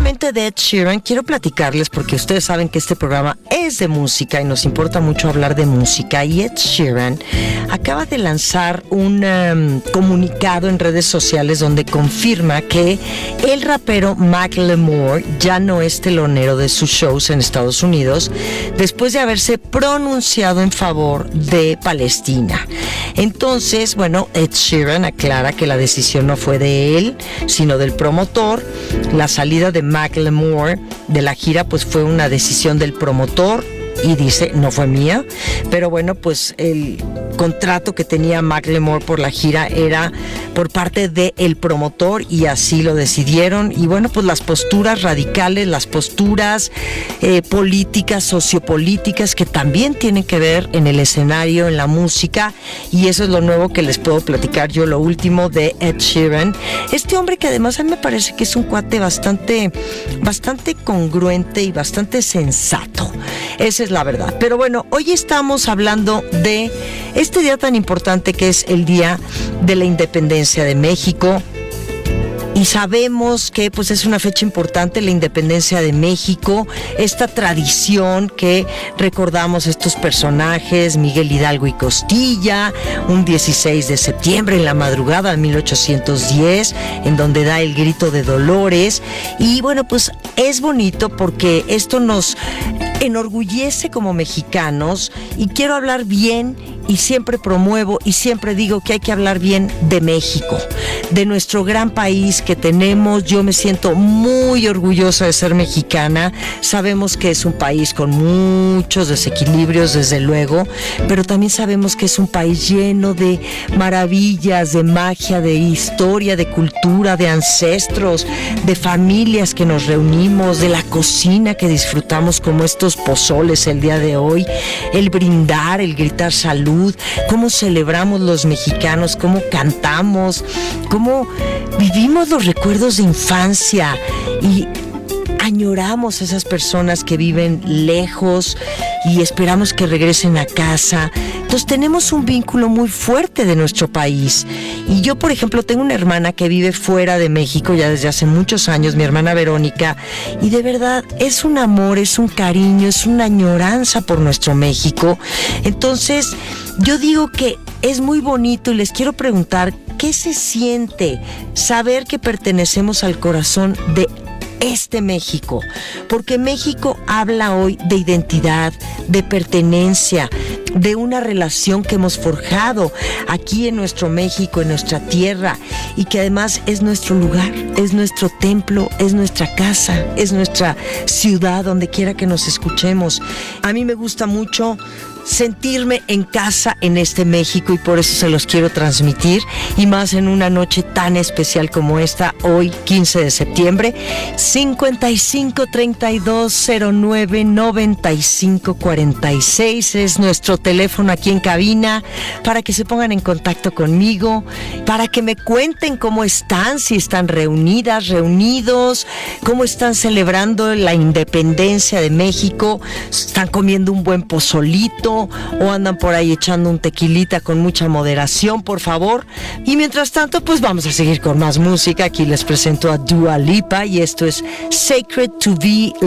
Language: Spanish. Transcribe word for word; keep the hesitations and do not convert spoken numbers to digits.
precisamente de Ed Sheeran quiero platicarles, porque ustedes saben que este programa es de música y nos importa mucho hablar de música, y Ed Sheeran acaba de lanzar un um, comunicado en redes sociales donde confirma que el rapero Macklemore ya no es telonero de sus shows en Estados Unidos después de haberse pronunciado en favor de Palestina. Entonces, bueno, Ed Sheeran aclara que la decisión no fue de él, sino del promotor. La salida de Macklemore de la gira pues fue una decisión del promotor, y dice, no fue mía, pero bueno, pues el contrato que tenía Macklemore por la gira era por parte del promotor y así lo decidieron. Y bueno, pues las posturas radicales, las posturas eh, políticas, sociopolíticas, que también tienen que ver en el escenario, en la música, y eso es lo nuevo que les puedo platicar yo, lo último de Ed Sheeran. Este hombre que además a mí me parece que es un cuate bastante, bastante congruente y bastante sensato. Esa es la verdad. Pero bueno, hoy estamos hablando de este día tan importante que es el Día de la Independencia de México. Y sabemos que pues es una fecha importante, la independencia de México, esta tradición que recordamos estos personajes, Miguel Hidalgo y Costilla, un dieciséis de septiembre en la madrugada de mil ochocientos diez, en donde da el grito de Dolores. Y bueno, pues es bonito porque esto nos enorgullece como mexicanos, y quiero hablar bien, y siempre promuevo y siempre digo que hay que hablar bien de México, de nuestro gran país que tenemos. Yo me siento muy orgullosa de ser mexicana. Sabemos que es un país con muchos desequilibrios, desde luego, pero también sabemos que es un país lleno de maravillas, de magia, de historia, de cultura, de ancestros, de familias que nos reunimos, de la cocina que disfrutamos, como estos pozoles el día de hoy, el brindar, el gritar salud, cómo celebramos los mexicanos, cómo cantamos, cómo vivimos los recuerdos de infancia y añoramos a esas personas que viven lejos y esperamos que regresen a casa. Entonces tenemos un vínculo muy fuerte de nuestro país. Y yo, por ejemplo, tengo una hermana que vive fuera de México ya desde hace muchos años, mi hermana Verónica, y de verdad es un amor, es un cariño, es una añoranza por nuestro México. Entonces yo digo que es muy bonito, y les quiero preguntar, ¿qué se siente saber que pertenecemos al corazón de este México? Porque México habla hoy de identidad, de pertenencia, de una relación que hemos forjado aquí en nuestro México, en nuestra tierra, y que además es nuestro lugar, es nuestro templo, es nuestra casa, es nuestra ciudad, donde quiera que nos escuchemos. A mí me gusta mucho sentirme en casa en este México, y por eso se los quiero transmitir, y más en una noche tan especial como esta, hoy quince de septiembre. Cincuenta y cinco, treinta y dos, cero nueve, noventa y cinco, cuarenta y seis es nuestro teléfono aquí en cabina, para que se pongan en contacto conmigo, para que me cuenten cómo están, si están reunidas, reunidos, cómo están celebrando la independencia de México, están comiendo un buen pozolito o andan por ahí echando un tequilita con mucha moderación, por favor. Y mientras tanto, pues vamos a seguir con más música. Aquí les presento a Dua Lipa, y esto es Sacred to Be